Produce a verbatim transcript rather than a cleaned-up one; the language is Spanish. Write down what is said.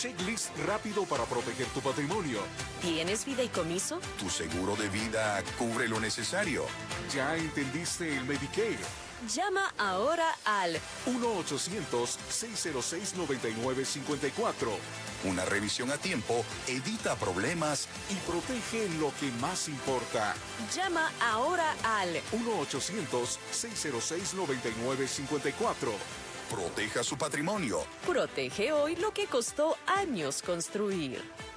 checklist rápido para proteger tu patrimonio. ¿Tienes fideicomiso? Tu seguro de vida cubre lo necesario. ¿Ya entendiste el Medicare? Llama ahora al uno ochocientos, seis cero seis, nueve nueve cinco cuatro Una revisión a tiempo evita problemas y protege lo que más importa. Llama ahora al uno ochocientos, seis cero seis, nueve nueve cinco cuatro Proteja su patrimonio. Protege hoy lo que costó años construir.